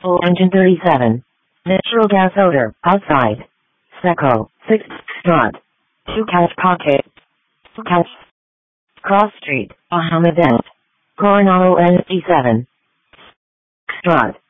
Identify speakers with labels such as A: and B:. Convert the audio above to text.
A: Full engine 37. Natural gas odor, outside. Seco, 6, Strut. 2 catch pocket. 2 catch. Cross Street, Ahmedabad. Coronado NG7. Strut.